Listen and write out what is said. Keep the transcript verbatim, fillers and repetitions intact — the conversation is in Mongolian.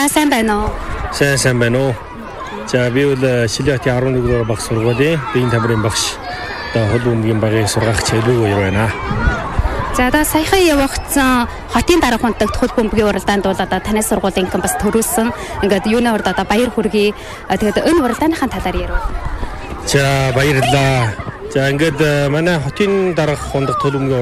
За сайн байна уу? Сайн сайн байна уу. За би бол Шилэтийн арван нэг дугаар багш сургуулийн биеийн тамирын багш. Одоо хол бөмбөгийн багийн сургагч Элүү хоёр байна. За одоо саяхан явагдсан хотын дарга хундаг хөл бөмбөгийн уралдаанд бол одоо танай сургуулийн бас төрүүлсэн. Ингээд юуны урд одоо баяр хүргэе. Тэгээд энэ уралдааныхаа талаар ярив. За баярлалаа. За ингээд манай хотын дарга хундаг хөл бөмбөгийн